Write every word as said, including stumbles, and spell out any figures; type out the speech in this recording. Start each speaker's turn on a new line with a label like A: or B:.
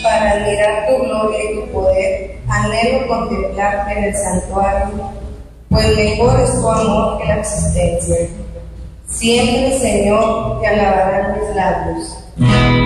A: para admirar tu gloria y tu poder, anhelo contemplarte en el santuario, pues mejor es tu amor que la existencia. Siempre, Señor, te alabarán mis labios.